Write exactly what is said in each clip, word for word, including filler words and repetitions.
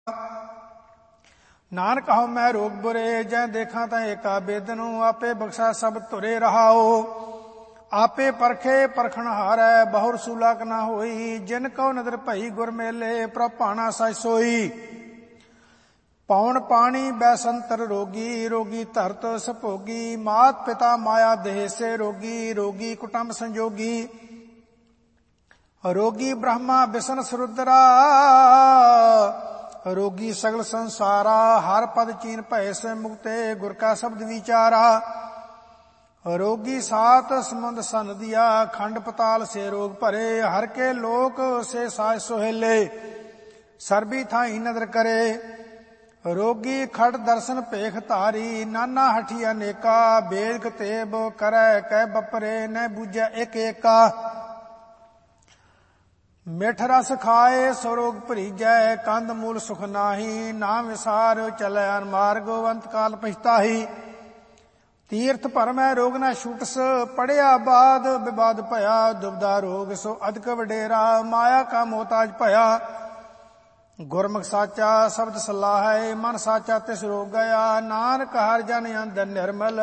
ਨਾਨਕ ਹਉ ਮੈਂ ਰੋਗ ਬੁਰੇ, ਜੈ ਦੇਖਾਂ ਤਾਂ ਏਕਾ ਬੇਦਨੂ। ਆਪੇ ਬਖਸ਼ਾ ਸਭ ਧੁਰੇ ਰਹਾਓ, ਆਪੇ ਪਰਖੇ ਪਰਖਣ ਹਾਰੈ। ਬਹੁ ਰਸੂਲਾ ਕ ਨਾ ਹੋਈ, ਜਿਨ ਕਉ ਨਦਰ ਭਈ ਗੁਰ ਮੇਲੇ। ਪ੍ਰਭ ਭਾਣਾ ਸਚ ਸੋਈ, ਪੌਣ ਪਾਣੀ ਬੈਸੰਤਰ ਰੋਗੀ। ਰੋਗੀ ਧਰਤ ਸਭੋਗੀ, ਮਾਤ ਪਿਤਾ ਮਾਇਆ ਦੇਹ ਸੇ ਰੋਗੀ। ਰੋਗੀ ਕੁਟੰਬ ਸੰਜੋਗੀ, ਰੋਗੀ ਬ੍ਰਹਮਾ ਬਿਸ਼ਨ ਸਰੁਦਰਾ। ਰੋਗੀ ਸਗਲ ਸੰਸਾਰਾ, ਹਰ ਪਦ ਚੀਨ ਭੈ ਸੇ ਮੁਕਤੇ। ਗੁਰ ਕਾ ਸ਼ਬਦ ਵਿਚਾਰਾ, ਰੋਗੀ ਸਾਤ ਸਮੁੰਦ ਸਨ ਦਿਆ। ਖੰਡ ਪਤਾਲ ਸੇ ਰੋਗ ਭਰੇ, ਹਰ ਕੇ ਲੋਕ ਸੇ ਸਾਜ ਸੁਹੇਲੇ। ਸਰਬੀ ਥਾਈ ਨਦਰ ਕਰੇ, ਰੋਗੀ ਖੜ ਦਰਸ਼ਨ ਭੇਖ ਧਾਰੀ। ਨਾਨਾ ਹਠੀ ਅਨੇਕਾ, ਬੇਦ ਕਤੇਬ ਕਰੈ ਕਹਿ ਬਪਰੇ। ਨ ਬੂਝੈ ਇੱਕ ਏਕਾ, ਮਿੱਠ ਰਸ ਖਾਏ ਸੋ ਰੋਗ ਭਰੀਜੈ। ਕੰਦ ਮੂਲ ਸੁਖ ਨਾਹੀ, ਨਾਮ ਵਿਸਾਰ ਚਲੈ ਅਨਮਾਰਗ। ਅੰਤ ਕਾਲ ਪਛਤਾਹੀ, ਤੀਰਥ ਭਰਮੈ ਰੋਗ ਨਾ ਛੂਟਸ। ਪੜਿਆ ਬਾਦ ਵਿਵਾਦ ਭਇਆ, ਦੁਬਦਾ ਰੋਗ ਸੋ ਅਧਿਕ ਵਡੇਰਾ। ਮਾਇਆ ਕਾ ਮੋਹਤਾਜ ਭਇਆ, ਗੁਰਮੁਖ ਸਾਚਾ ਸ਼ਬਦ ਸਲਾਹੈ। ਮਨ ਸਾਚਾ ਤਿਸ ਰੋਗ ਗਿਆ, ਨਾਨਕ ਹਰਿ ਜਨ ਅੰਦਰ ਨਿਰਮਲ।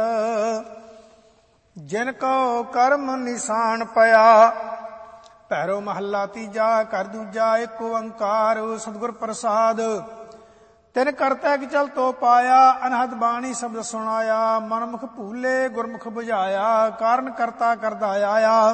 ਜਿਨ ਕਉ ਕਰਮ ਨਿਸ਼ਾਨ ਪਿਆ। ਭੈਰੋ ਮਹੱਲਾ ਤੀਜਾ, ਘਰ ਦੂਜਾ। ਏਕ ਓੰਕਾਰ ਸਤਿਗੁਰ ਪ੍ਰਸਾਦ, ਤਿਨ ਕਰਤੈ ਕਿ ਚਲ ਤੋ ਪਾਇਆ। ਅਨਹਦ ਬਾਣੀ ਸ਼ਬਦ ਸੁਣਾਇਆ, ਮਨਮੁਖ ਭੂਲੇ ਗੁਰਮੁਖ ਬੁਝਾਇਆ। ਕਾਰਨ ਕਰਤਾ ਕਰਦਾ ਆਇਆ,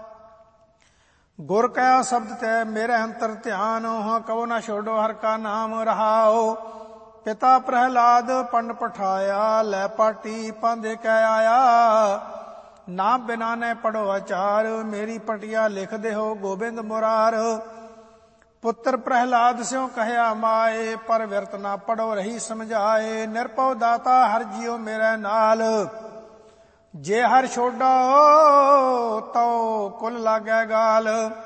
ਗੁਰ ਕਾ ਸ਼ਬਦ ਤੈ ਮੇਰੇ ਅੰਤਰ ਧਿਆਨ। ਹਾਂ ਕਉ ਨਾ ਛੋਡੋ ਹਰਿ ਕਾ ਨਾਮ ਰਹਾਓ। ਪਿਤਾ ਪ੍ਰਹਿਲਾਦ ਪੰਡ ਪਠਾਇਆ, ਲੈ ਪਾਟੀ ਪਾਂਦੇ ਕਹਿ ਆਇਆ। ਨਾਮ ਬਿਨਾ ਨੇ ਪੜੋ ਆਚਾਰ, ਮੇਰੀ ਪਟਿਆ ਲਿਖਦੇ ਹੋ ਗੋਬਿੰਦ ਮੁਰਾਰ। ਪੁੱਤਰ ਪ੍ਰਹਿਲਾਦ ਸਿਉ ਕਹਿਆ ਮਾਏ, ਪਰ ਵਿਰਤ ਨਾ ਪੜੋ ਰਹੀ ਸਮਝਾਏ। ਨਿਰਭਉ ਦਾਤਾ ਹਰਿ ਜੀਉ ਮੇਰੇ ਨਾਲ, ਜੇ ਹਰਿ ਛੋਡੋ ਤਉ ਕੁਲ ਲਾਗੈ ਗਾਲ।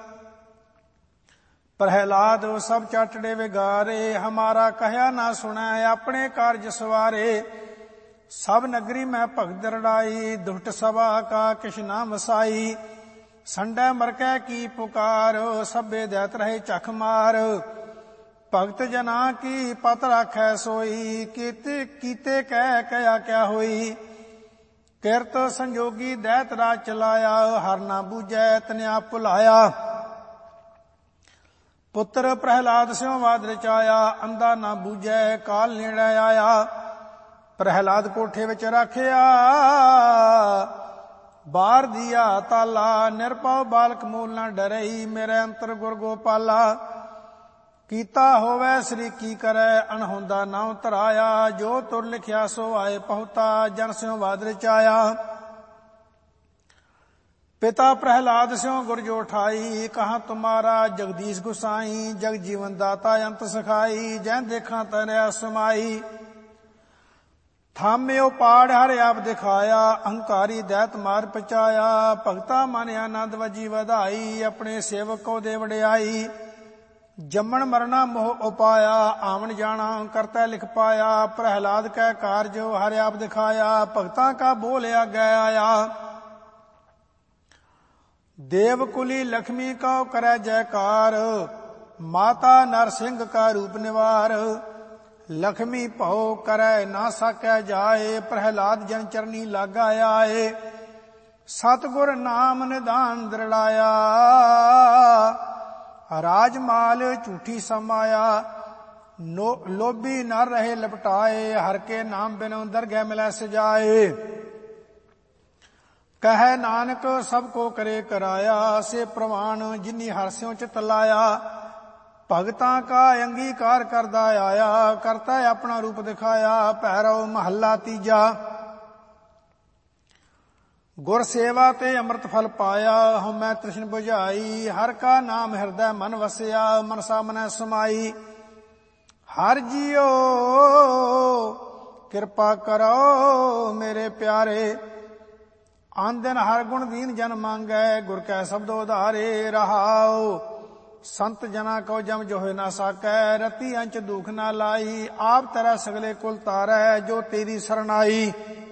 ਪ੍ਰਹਿਲਾਦ ਸਭ ਚਾਟੜੇ ਵਿਗਾਰੇ, ਹਮਾਰਾ ਕਹਿਆ ਨਾ ਸੁਣੈ। ਆਪਣੇ ਕਾਰਜ ਸਵਾਰੇ, ਸਭ ਨਗਰੀ ਮੈਂ ਭਗਤ ਰੜਾਈ। ਦੁਸ਼ਟ ਸਭਾ ਕਾ ਕਿਛ ਨਾ ਵਸਾਈ। ਸੰਡੈ ਮਰਕੈ ਕੀ ਪੁਕਾਰ, ਸਭੇ ਦੈਤ ਰਹੇ ਚਖ ਮਾਰ। ਭਗਤ ਜਨਾ ਕੀ ਪਤ ਰਾਖੈ ਸੋਈ, ਕੀਤੇ ਕੀਤੇ ਕਹਿ ਕਹਿਆ ਕਿਆ ਹੋਈ। ਕਿਰਤ ਸੰਜੋਗੀ ਦੈਤ ਰਾਜ ਚਲਾਇਆ, ਹਰ ਨਾ ਬੂਝੈ ਤਨਿਆ ਭੁਲਾਇਆ। ਪੁੱਤਰ ਪ੍ਰਹਿਲਾਦ ਸਿਉ ਵਾਦ ਰਚਾਇਆ, ਅੰਧਾ ਨਾ ਬੂਝੈ ਕਾਲ ਨੇੜੇ ਆਇਆ। ਪ੍ਰਹਿਲਾਦ ਕੋਠੇ ਵਿੱਚ ਰਾਖਿਆ, ਬਾਰ ਦੀਆ ਤਾਲਾ। ਨਿਰਭਉ ਬਾਲਕ ਮੂਲ ਨਾ ਡਰਈ, ਮੇਰੇ ਅੰਤਰ ਗੁਰ ਗੋਪਾਲਾ। ਕੀਤਾ ਹੋਵੇ ਸ੍ਰੀ ਕੀ ਕਰੈ, ਅਣਹੋਂਦਾ ਨਾਉ ਧਰਾਇਆ। ਜੋ ਤੁਰ ਲਿਖਿਆ ਸੋ ਆਏ ਪਹੁਤਾ, ਜਨ ਸਿਉ ਵਾਦ ਰਚਾਇਆ। ਪਿਤਾ ਪ੍ਰਹਿਲਾਦ ਸਿਉ ਗੁਰ ਜੋ ਠਾਈ, ਕਹਾਂ ਤੁਮਾਰਾ ਜਗਦੀਸ਼ ਗੁਸਾਈ। ਜਗ ਜੀਵਨ ਦਾਤਾ ਅੰਤ ਸਖਾਈ, ਜੈ ਦੇਖਾਂ ਤਰਿਆ ਸਮਾਈ। ਥਾਮਿਓ ਪਾੜ ਹਰਿ ਆਪ ਦਿਖਾਇਆ, ਅਹੰਕਾਰੀ ਦੈਤ ਮਾਰ ਪਚਾਇਆ। ਭਗਤਾ ਮਨ ਆਨੰਦ ਵਜੀ ਵਧਾਈ, ਆਪਣੇ ਸੇਵਕ ਕੋ ਦੇ ਵਡਿਆਈ। ਜੰਮਣ ਮਰਨਾ ਮੋਹ ਉਪਾਇਆ, ਆਵਣ ਜਾਣਾ ਕਰਤਾ ਲਿਖ ਪਾਇਆ। ਪ੍ਰਹਿਲਾਦ ਕੈ ਕਾਰਜ ਹਰਿ ਆਪ ਦਿਖਾਇਆ, ਭਗਤਾਂ ਕਾ ਬੋਲ ਆਗੈ ਆਇਆ। ਦੇਵ ਕੁਲੀ ਲక్ష్ਮੀ ਕਉ ਕਰੈ ਜੈਕਾਰ, ਮਾਤਾ ਨਰ ਸਿੰਘ ਕਾ ਰੂਪ ਨਿਵਾਰ। ਲక్ష్ਮੀ ਭਉ ਕਰੈ ਨਾ ਸਾਕੈ ਜਾਏ, ਪ੍ਰਹਿਲਾਦ ਜਨ ਚਰਨੀ ਲਾਗਾ ਆਏ। ਸਤਿਗੁਰ ਨਾਮ ਨਿਧਾਨ ਦ੍ਰਿੜਾਇਆ, ਰਾਜ ਮਾਲ ਝੂਠੀ ਸਮਾਇਆ। ਲੋਭੀ ਨਰ ਰਹੇ ਲਪਟਾਏ, ਹਰ ਕੇ ਨਾਮ ਬਿਨੁ ਦਰਗਹਿ ਮਿਲੈ ਸਜਾਏ। ਕਹੈ ਨਾਨਕ ਸਭ ਕੋ ਕਰੇ ਕਰਾਇਆ, ਸੇ ਪ੍ਰਵਾਨ ਜਿਨੀ ਹਰਿ ਸਿਉ ਚਿਤ ਲਾਇਆ। ਭਗਤਾਂ ਕਾ ਅੰਗੀਕਾਰ ਕਰਦਾ ਆਇਆ, ਕਰਤਾ ਆਪਣਾ ਰੂਪ ਦਿਖਾਇਆ। ਭੈਰਵ ਮਹੱਲਾ ਤੀਜਾ। ਗੁਰ ਸੇਵਾ ਤੇ ਅੰਮ੍ਰਿਤ ਫਲ ਪਾਇਆ, ਹਉਮੈ ਤ੍ਰਿਸ਼ਨ ਬੁਝਾਈ। ਹਰਿ ਕਾ ਨਾਮ ਹਿਰਦੈ ਮਨ ਵਸਿਆ, ਮਨਸਾ ਮਨੈ ਸਮਾਈ। ਹਰਿ ਜੀਓ ਕਿਰਪਾ ਕਰੋ ਮੇਰੇ ਪਿਆਰੇ, ਆਨ ਦਿਨ ਹਰ ਗੁਣ ਦੀਨ ਜਨ ਮੰਗੈ। ਗੁਰ ਕੈ ਸ਼ਬਦ ਉਧਾਰੇ ਰਹਾਉ, ਸੰਤ ਜਨਾ ਕਉ ਜਮ ਜੋ ਹੋਇ ਨਾ ਸਾਕੈ। ਰਤੀ ਅੰਚ ਦੁਖ ਨਾ ਲਾਈ, ਆਪ ਤੇਰਾ ਸਗਲੇ ਕੁਲ ਤਾਰੈ। ਜੋ ਤੇਰੀ ਸਰਨਾਈ,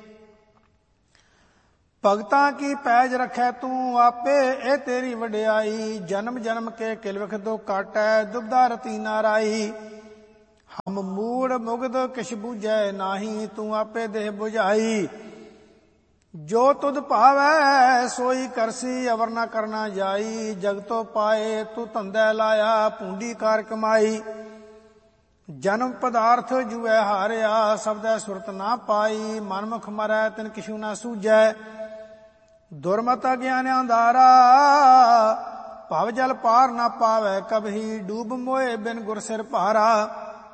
ਭਗਤਾਂ ਕੀ ਪੈਜ ਰਖੈ ਤੂੰ ਆਪੇ। ਇਹ ਤੇਰੀ ਵਡਿਆਈ, ਜਨਮ ਜਨਮ ਕੇ ਕਿਲ ਵਿਖ ਦੁਖ ਕਾਟੈ। ਦੁਬਦਾ ਰਤੀ ਨਾ ਰਾਈ, ਹਮ ਮੂੜ ਮੁਗਧ ਕਿਛ ਬੂਝੈ ਨਾਹੀ, ਤੂੰ ਆਪੇ ਦੇਹ ਬੁਝਾਈ। ਜੋ ਤੁਧ ਭਾਵੈ ਸੋਈ ਕਰਸੀ, ਅਵਰ ਨਾ ਕਰਨਾ ਜਾਈ। ਜਗਤੋ ਪਾਏ ਤੂੰ ਧੰਦੈ ਲਾਇਆ, ਪੂੰਡੀ ਕਾਰ ਕਮਾਈ। ਜਨਮ ਪਦਾਰਥ ਜੂਐ ਹਾਰਿਆ, ਸਬਦੈ ਸੁਰਤ ਨਾ ਪਾਈ। ਮਨਮੁਖ ਮਰੈ ਤਿਨ ਕਿਛੂ ਨਾ ਸੂਝੈ, ਦੁਰਮਤ ਗਿਆਨ ਅੰਧਾਰਾ। ਭਵ ਜਲ ਪਾਰ ਨਾ ਪਾਵੈ ਕਬਹੀ, ਡੂਬ ਮੋਏ ਬਿਨ ਗੁਰ ਸਿਰ ਭਾਰਾ।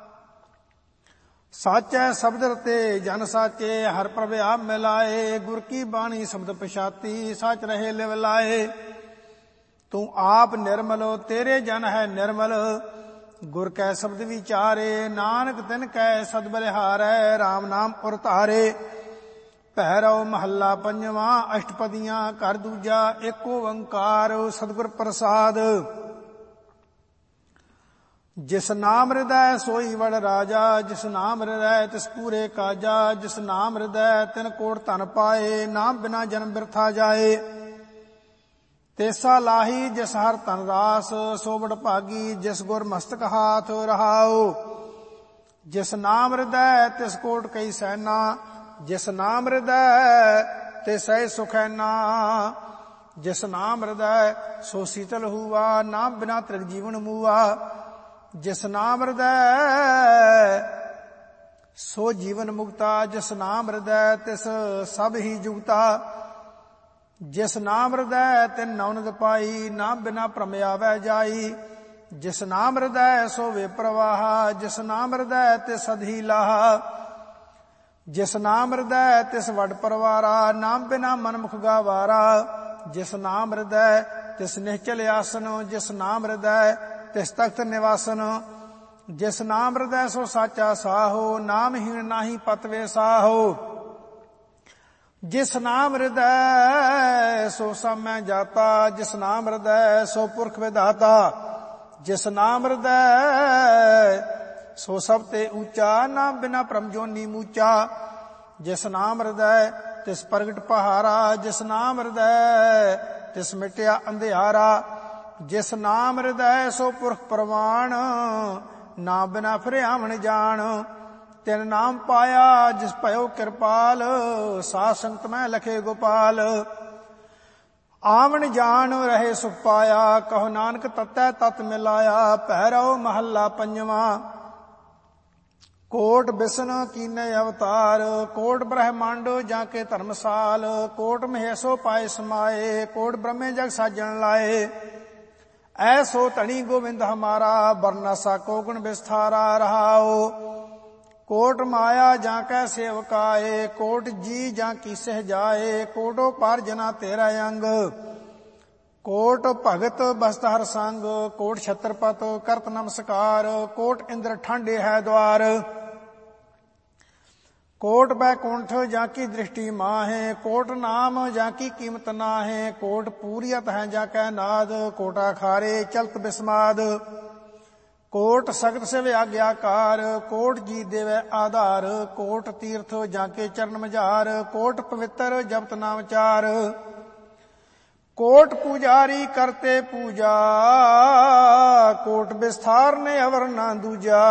ਸਾਚੈ ਸ਼ਬਦ ਰਤੇ ਜਨ ਸਾਚੇ, ਹਰ ਪ੍ਰਭ ਆਪ ਮਿਲਾਏ। ਗੁਰ ਕੀ ਬਾਣੀ ਸ਼ਬਦ ਪਛਾਤੀ, ਸਚ ਰਹੇ ਲਿਵ ਲਾਏ। ਤੂੰ ਆਪ ਨਿਰਮਲ ਤੇਰੇ ਜਨ ਹੈ ਨਿਰਮਲ, ਗੁਰ ਕੈ ਸ਼ਬਦ ਵਿਚਾਰੇ। ਨਾਨਕ ਤਿਨ ਕੈ ਸਦ ਬਲਿਹਾਰੈ, ਰਾਮ ਨਾਮ ਉਰ ਧਾਰੇ। ਭੈਰਵ ਮਹੱਲਾ ਪੰਜਵਾਂ, ਅਸ਼ਟਪਦੀਆਂ ਘਰ ਦੂਜਾ। ਏਕ ਓੰਕਾਰ ਸਤਿਗੁਰ ਪ੍ਰਸਾਦ। ਜਿਸ ਨਾਮ ਹਿਰਦੈ ਸੋਈ ਵਡ ਰਾਜਾ, ਜਿਸ ਨਾਮ ਹਿਰਦੈ ਤਿਸ ਪੂਰੇ ਕਾਜਾ। ਜਿਸ ਨਾਮ ਹਿਰਦੈ ਤਿਨ ਕੋਟ ਧਨ ਪਾਏ, ਨਾਮ ਬਿਨਾ ਜਨਮ ਬਿਰਥਾ ਜਾਏ। ਤੇਸਾ ਲਾਹੀ ਜਿਸ ਹਰ ਧਨ ਰਾਸ, ਸੋ ਵਡ ਭਾਗੀ ਜਿਸ ਗੁਰ ਮਸਤਕ ਹਾਥ ਰਹਾਉ। ਜਿਸ ਨਾਮ ਹਿਰਦੈ ਤਿਸ ਕੋਟ ਕਈ ਸੈਨਾ, ਜਿਸ ਨਾਮ ਹਿਰਦੈ ਤਿਸੈ ਸੁਖੈਨਾ। ਜਿਸ ਨਾਮ ਹਿਰਦੈ ਸੋ ਸੀਤਲ ਹੂਆ, ਨਾਮ ਬਿਨਾ ਤ੍ਰਿਗ ਜੀਵਨ ਮੂਆ। ਜਿਸ ਨਾਮ ਹਿਰਦੈ ਸੋ ਜੀਵਨ ਮੁਕਤਾ, ਜਿਸ ਨਾਮ ਹਿਰਦੈ ਤਿਸ ਸਭ ਹੀ ਜੁਗਤਾ। ਜਿਸ ਨਾਮ ਹਿਰਦੈ ਤਿਨ ਨੌਨਦ ਪਾਈ, ਨਾਮ ਬਿਨਾ ਭ੍ਰਮ ਆਵੈ ਜਾਈ। ਜਿਸ ਨਾਮ ਹਿਰਦੈ ਸੋ ਵੇ ਪ੍ਰਵਾਹ, ਜਿਸ ਨਾਮ ਹਿਰਦੈ ਤਿਸ ਸਦਹੀ ਲਾਹਾ। ਜਿਸ ਨਾਮ ਹਿਰਦੈ ਤਿਸ ਵਡ ਪਰਵਾਰਾ, ਨਾਮ ਬਿਨਾ ਮਨ ਮੁਖ ਗਾਵਾਰਾ। ਜਿਸ ਨਾਮ ਹਿਰਦੈ ਤਿਸ ਨਿਹਚਲ ਆਸਨ, ਜਿਸ ਨਾਮ ਹਿਰਦੈ ਤਿਸ ਤਖਤ ਨਿਵਾਸਨ। ਜਿਸ ਨਾਮ ਹਿਰਦੈ ਸੋ ਸਾਚਾ ਸਾਹੋ, ਨਾਮਹੀਣ ਨਾਹੀ ਪਤਵੇ ਸਾਹੋ। ਜਿਸ ਨਾਮ ਹਿਰਦੈ ਸੋ ਸਾਮੈ ਜਾਤਾ, ਜਿਸ ਨਾਮ ਹਿਰਦੈ ਸੋ ਪੁਰਖ ਵਿਧਾਤਾ। ਜਿਸ ਨਾਮ ਹਿਰਦੈ ਸੋ ਸਭ ਤੇ ਊਚਾ, ਨਾਮ ਬਿਨਾ ਭ੍ਰਮ ਜੋਨੀ ਮੂਚਾ। ਜਿਸ ਨਾਮ ਹਿਰਦੈ ਤਿਸ ਪ੍ਰਗਟ ਪਹਾਰਾ, ਜਿਸ ਨਾਮ ਹਿਰਦੈ ਤਿਸ ਮਿਟਿਆ ਅੰਧਿਆਰਾ। ਜਿਸ ਨਾਮ ਹਿਰਦੈ ਸੋ ਪੁਰਖ ਪ੍ਰਵਾਣ, ਨਾਮ ਬਿਨਾ ਫਿਰ ਆਵਣ ਜਾਣ। ਤਿਨ ਨਾਮ ਪਾਇਆ ਜਿਸ ਭਇਓ ਕਿਰਪਾਲ, ਸਾਧ ਸੰਗਤ ਮੈਂ ਲਖੇ ਗੋਪਾਲ। ਆਵਣ ਜਾਣ ਰਹੇ ਸੁਖ ਪਾਇਆ, ਕਹੋ ਨਾਨਕ ਤਤੈ ਤਤ ਮਿਲਾਇਆ। ਭੈਰਵ ਮਹੱਲਾ ਪੰਜਵਾਂ। ਕੋਟ ਬਿਸ਼ਨ ਕੀਨੇ ਅਵਤਾਰ, ਕੋਟ ਬ੍ਰਹਮੰਡ ਜਾਂ ਕੇ ਧਰਮਸਾਲ। ਕੋਟ ਮਹੇਸ਼ੋ ਪਾਏ ਸਮਾਏ, ਕੋਟ ਬ੍ਰਹਮੇ ਜਗ ਸਾਜਣ ਲਾਏ। ਐਸੋ ਧਣੀ ਗੋਵਿੰਦ ਹਮਾਰਾ, ਬਰਨਾ ਸਾਕੋ ਗੁਣ ਵਿਸਥਾਰਾ ਰਹਾਓ। ਕੋਟ ਮਾਇਆ ਜਾਂ ਕੈ ਸੇਵਕਾਏ, ਕੋਟ ਜੀ ਜਾਂ ਕੀ ਸਹਿ ਜਾਏ। ਕੋਟੋ ਪਰ ਜਨਾ ਤੇਰਾ ਅੰਗ, ਕੋਟ ਭਗਤ ਬਸਤ ਹਰ ਸੰਗ। ਕੋਟ ਛਤਰਪਤ ਕਰਤ ਨਮਸਕਾਰ, ਕੋਟ ਇੰਦਰ ਠਾਂਡੇ ਹੈ ਦਵਾਰ। ਕੋਟ ਬੈਕੁੰਠ ਜਾਂ ਕੀ ਦ੍ਰਿਸ਼ਟੀ ਮਾਹੇ, ਕੋਟ ਨਾਮ ਜਾਂ ਕੀ ਕੀਮਤ ਨਾਹੇ। ਕੋਟ ਪੂਰੀਅਤ ਹੈ ਜਾਂ ਕੈ ਨਾਦ, ਕੋਟਾ ਖਾਰੇ ਚਲਤ ਬਿਸਮਾਦ। ਕੋਟ ਸਖਤ ਸਿਵ ਆਗਿਆਕਾਰ, ਕੋਟ ਜੀ ਦੇਵੈ ਆਧਾਰ। ਕੋਟ ਤੀਰਥ ਜਾਂ ਕੇ ਚਰਨ ਮਝਾਰ, ਕੋਟ ਪਵਿੱਤਰ ਜਪਤ ਨਾਮ ਚਾਰ। ਕੋਟ ਪੁਜਾਰੀ ਕਰਤੇ ਪੂਜਾ, ਕੋਟ ਵਿਸਥਾਰ ਨੇ ਅਵਰ ਨਾ ਦੂਜਾ।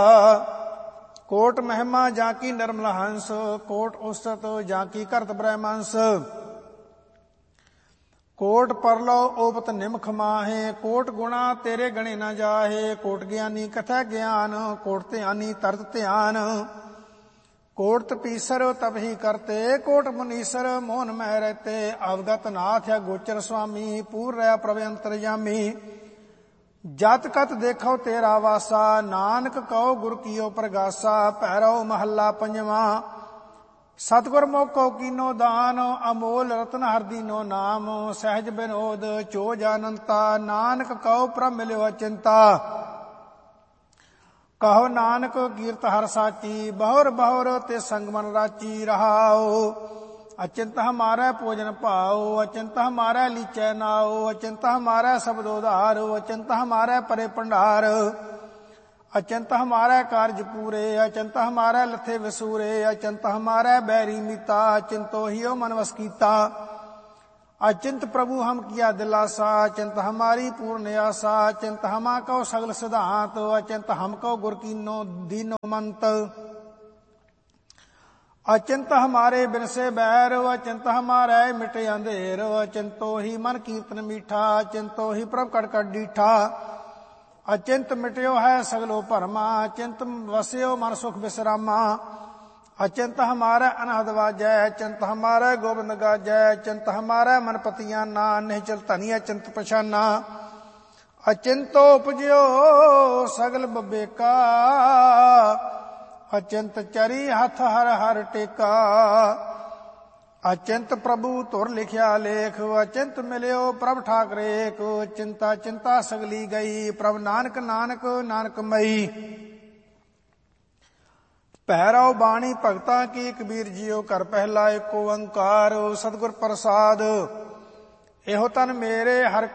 ਕੋਟ ਮਹਿਮਾ ਜਾਂ ਕੀ ਨਿਰਮਲ ਹੰਸ, ਕੋਟ ਉਸਤ ਜਾਂ ਕੀ ਕਰਤ ਬ੍ਰਹਮੰਸ। ਕੋਟ ਪਰਲੋ ਓਪਤ ਨਿਮਖ ਮਾਹੇ, ਕੋਟ ਗੁਣਾ ਤੇਰੇ ਗਣੇ ਨਾ ਜਾਹੇ। ਕੋਟ ਗਿਆਨੀ ਕਥੈ ਗਿਆਨ, ਕੋਟ ਧਿਆਨੀ ਤਰਤ ਧਿਆਨ। ਕੋਟ ਤਪੀਸਰ ਤਪ ਹੀ ਕਰਤੇ, ਕੋਟ ਮੁਨੀਸਰ ਮੋਹਨ ਮਹਿ ਰਹਤੇ। ਅਵਗਤ ਨਾਥ ਹੈ ਗੋਚਰ ਸੁਆਮੀ, ਪੂਰ ਰਿਹਾ ਪ੍ਰਭ ਅੰਤਰਜਾਮੀ। ਜਤ ਕਤ ਦੇਖੋ ਤੇਰਾ ਵਾਸਾ, ਨਾਨਕ ਕਹੋ ਗੁਰ ਕੀਓ ਪ੍ਰਗਾਸਾ। ਭੈਰਵ ਮਹੱਲਾ ਪੰਜਵਾਂ। ਸਤਿਗੁਰ ਮੋਕੋ ਕੀਨੋ ਦਾਨ, ਅਮੋਲ ਰਤਨ ਹਰ ਦੀਨੋ ਨਾਮ। ਸਹਿਜ ਬਿਨੋਦ ਚੋਜ ਅਨੰਤਾ, ਨਾਨਕ ਕਹੋ ਪ੍ਰਭ ਮਿਲਿਓ ਅਚਿੰਤਾ। ਕਹੋ ਨਾਨਕ ਕੀਰਤ ਹਰ ਸਾਚੀ, ਬਹੁਰ ਬਹੁਰ ਤੇ ਸੰਗ ਮਨ ਰਾਚੀ ਰਹਾਓ। ਅਚਿੰਤ ਹਮਾਰਾ ਭੋਜਨ ਭਾਓ, ਅਚਿੰਤ ਹਮਾਰਾ ਲੀਚੈ ਨਾਓ। ਅਚਿੰਤ ਹਮਾਰਾ ਸ਼ਬਦ ਉਧਾਰ, ਅਚਿੰਤ ਹਮਾਰਾ ਪਰੇ ਭੰਡਾਰ। ਅਚਿੰਤ ਹਮਾਰਾ ਕਾਰਜ ਪੂਰੇ, ਅਚਿੰਤ ਹਮਾਰਾ ਲੱਥੇ ਵਸੂਰੇ। ਅਚਿੰਤ ਹਮਾਰਾ ਬੈਰੀ ਮੀਤਾ, ਅਚਿੰਤੋ ਹਿਓ ਮਨ ਵਸ ਕੀਤਾ। अचिंत प्रभु हम किया दिलासा, चिंत हमारी पूर्ण आशा। चिंत हमा को सगल सिद्धांत, अचिंत हमको गुर कीनो दीनो मंत। अचिंत हमारे बिन से बैर, अचिंत हमारे मिटे अंधेर। अचिंतो ही मन कीर्तन मीठा, चिंतो ही प्रभ कड़ कड़ डीठा। अचिंत मिट्यो है सगलो भरमा, चिंत वस्यो मन सुख विश्रामा। अचिंत हमारा अनहद वाजय, चिंत हमारा गोबिंद गाजय। चिंत हमारा मन पतियाना, निश्चल धनिया चिंत पछाना। अचिंतो उपजयो सगल बबेका, अचिंत चरी हथ हर हर टेका। अचिंत प्रभु तुर लिखिया लेख, अचिंत मिलियो प्रभ ठाकरेक। चिंता चिंता सगली गई, प्रभ नानक नानक नानक मई। भैरव बाणी भगता की, कबीर जियो कर पहला एको ओंकार। सतगुर प्रसाद एहो तन मेरे हर